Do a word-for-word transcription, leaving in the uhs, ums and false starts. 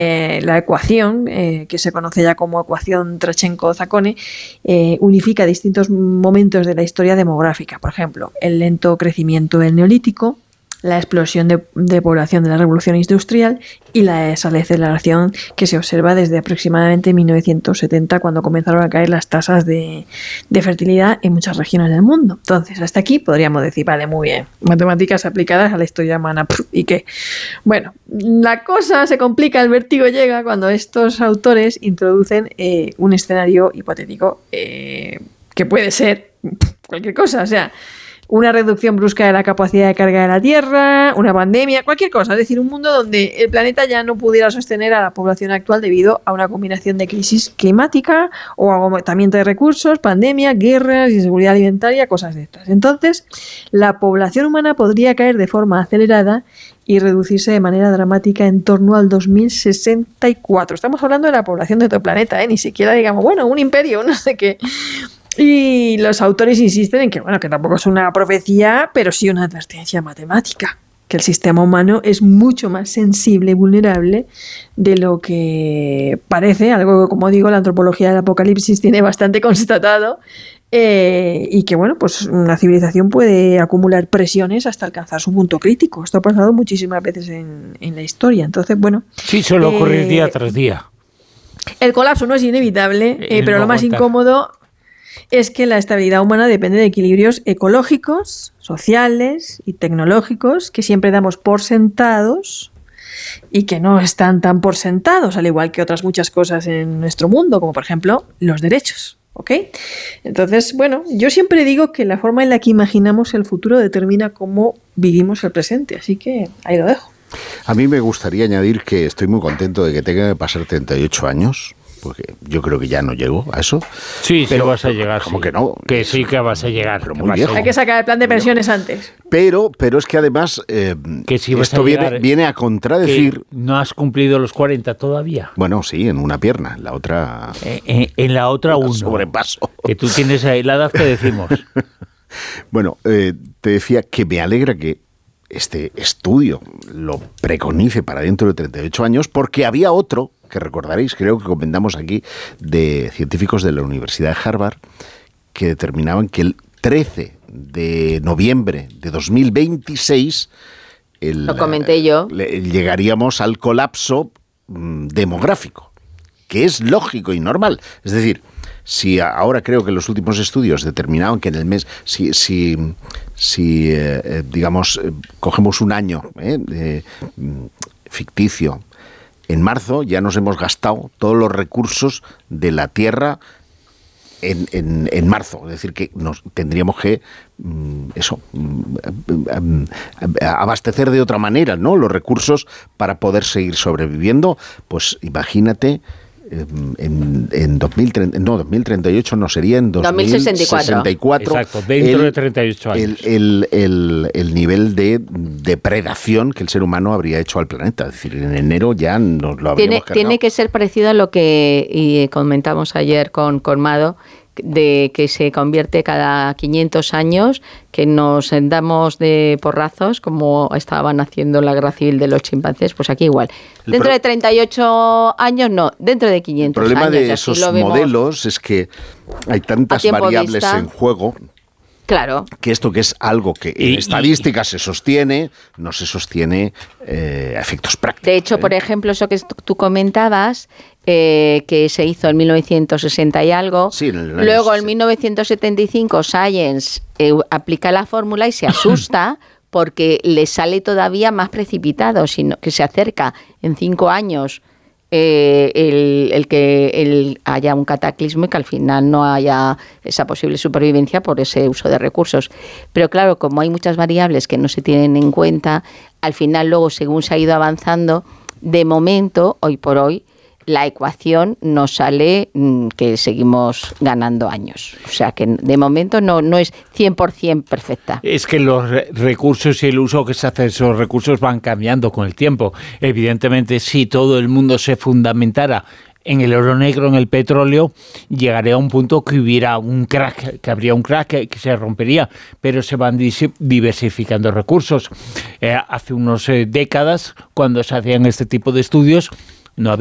eh, la ecuación, eh, que se conoce ya como ecuación Trachenko-Zaccone, eh, unifica distintos momentos de la historia demográfica. Por ejemplo, el lento crecimiento del Neolítico, la explosión de, de población de la Revolución Industrial y la desaceleración que se observa desde aproximadamente mil novecientos setenta, cuando comenzaron a caer las tasas de, de fertilidad en muchas regiones del mundo. Entonces, hasta aquí podríamos decir, vale, muy bien, matemáticas aplicadas a la historia humana. ¿Y qué? Bueno, la cosa se complica, el vértigo llega cuando estos autores introducen eh, un escenario hipotético eh, que puede ser cualquier cosa, o sea, una reducción brusca de la capacidad de carga de la Tierra, una pandemia, cualquier cosa. Es decir, un mundo donde el planeta ya no pudiera sostener a la población actual debido a una combinación de crisis climática o agotamiento de recursos, pandemia, guerras, inseguridad alimentaria, cosas de estas. Entonces, la población humana podría caer de forma acelerada y reducirse de manera dramática en torno al dos mil sesenta y cuatro. Estamos hablando de la población de todo el planeta, ¿eh? Ni siquiera digamos, bueno, un imperio, no sé qué. Y los autores insisten en que, bueno, que tampoco es una profecía, pero sí una advertencia matemática, que el sistema humano es mucho más sensible y vulnerable de lo que parece, algo que, como digo, la antropología del apocalipsis tiene bastante constatado, eh, y que, bueno, pues una civilización puede acumular presiones hasta alcanzar su punto crítico. Esto ha pasado muchísimas veces en, en la historia. Entonces, bueno... Sí, suele ocurrir eh, día tras día. El colapso no es inevitable, eh, pero no lo más aguantar. incómodo es que la estabilidad humana depende de equilibrios ecológicos, sociales y tecnológicos que siempre damos por sentados y que no están tan por sentados, al igual que otras muchas cosas en nuestro mundo, como por ejemplo los derechos. ¿Ok? Entonces, bueno, yo siempre digo que la forma en la que imaginamos el futuro determina cómo vivimos el presente, así que ahí lo dejo. A mí me gustaría añadir que estoy muy contento de que tenga que pasar treinta y ocho años, porque yo creo que ya no llego a eso. Sí, pero, sí vas a llegar. ¿Cómo sí. que no? Que sí que vas a llegar. Pero que muy vas a viejo. Hay que sacar el plan de pensiones antes. Pero, pero es que además eh, Que sí vas esto a viene, llegar, viene a contradecir... Que no has cumplido los cuarenta todavía. Bueno, sí, en una pierna, en la otra... Eh, eh, en la otra uno. Sobrepaso. Que tú tienes ahí la edad que decimos. Bueno, eh, te decía que me alegra que este estudio lo preconice para dentro de treinta y ocho años, porque había otro, que recordaréis, creo que comentamos aquí, de científicos de la Universidad de Harvard, que determinaban que el trece de noviembre de dos mil veintiséis el, lo comenté yo. Le, llegaríamos al colapso mm, demográfico, que es lógico y normal. Es decir, si ahora creo que los últimos estudios determinaban que en el mes, si, si, si eh, digamos, eh, cogemos un año eh, eh, ficticio, en marzo ya nos hemos gastado todos los recursos de la Tierra en, en, en marzo. Es decir, que nos tendríamos que eso abastecer de otra manera, ¿no? Los recursos para poder seguir sobreviviendo. Pues imagínate. En, en dos mil treinta, no, dos mil treinta y ocho no, sería en dos mil sesenta y cuatro. Exacto, dentro el, de treinta y ocho años. El, el, el, el nivel de depredación que el ser humano habría hecho al planeta. Es decir, en enero ya nos lo habríamos tiene, cargado. Tiene que ser parecido a lo que y comentamos ayer con, con Mado, de que se convierte cada quinientos años, que nos damos de porrazos como estaban haciendo la guerra civil de los chimpancés, pues aquí igual. El dentro pro- de treinta y ocho años no, dentro de quinientos El problema años. de esos modelos es que hay tantas variables vista. en juego. Claro. Que esto que es algo que en y, estadística y, se sostiene, no se sostiene eh, a efectos prácticos. De hecho, ¿eh? por ejemplo, eso que tú comentabas, eh, que se hizo en mil novecientos sesenta y algo, sí, en el luego sesenta. En mil novecientos setenta y cinco Science eh, aplica la fórmula y se asusta porque le sale todavía más precipitado, sino que se acerca en cinco años Eh, el, el que el haya un cataclismo y que al final no haya esa posible supervivencia por ese uso de recursos. Pero claro, como hay muchas variables que no se tienen en cuenta, al final luego, según se ha ido avanzando, de momento, hoy por hoy, la ecuación nos sale mmm, que seguimos ganando años. O sea que de momento no, no es cien por ciento perfecta. Es que los re- recursos y el uso que se hace de esos recursos van cambiando con el tiempo. Evidentemente, si todo el mundo se fundamentara en el oro negro, en el petróleo, llegaría a un punto que hubiera un crack, que habría un crack que, que se rompería, pero se van diversificando recursos. Eh, hace unas eh, décadas, cuando se hacían este tipo de estudios,